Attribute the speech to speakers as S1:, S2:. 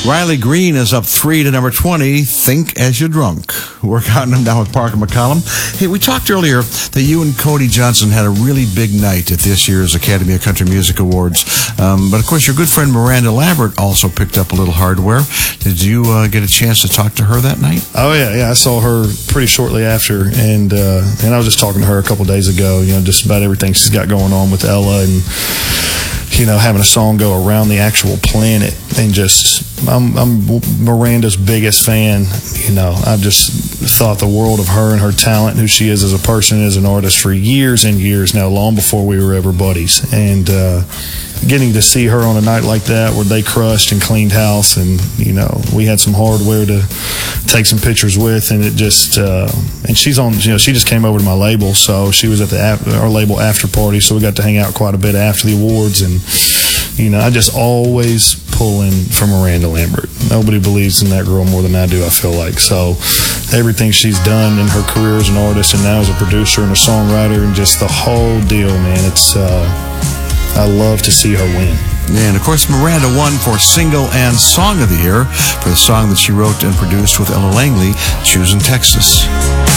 S1: Riley Green is up 3 to number 20, Think As You're Drunk. We're counting them down with Parker McCollum. Hey, we talked earlier that you and Cody Johnson had a really big night at this year's Academy of Country Music Awards. But, of course, your good friend Miranda Lambert also picked up a little hardware. Did you get a chance to talk to her that night?
S2: Oh, yeah. I saw her pretty shortly after, and I was just talking to her a couple days ago, just about everything she's got going on with Ella and, having a song go around the actual planet, and I'm Miranda's biggest fan. I've just thought the world of her and her talent, who she is as a person, as an artist for years and years now, long before we were ever buddies. And getting to see her on a night like that where they crushed and cleaned house, and we had some hardware to take some pictures with, and it just and she's on, she just came over to my label, so she was at our label after party, so we got to hang out quite a bit after the awards. And I just always pull in for Miranda Lambert. Nobody believes in that girl more than I do, I feel like. So everything she's done in her career as an artist and now as a producer and a songwriter and just the whole deal, man, it's I love to see her win.
S1: And, of course, Miranda won for Single and Song of the Year for the song that she wrote and produced with Ella Langley, Choosing Texas.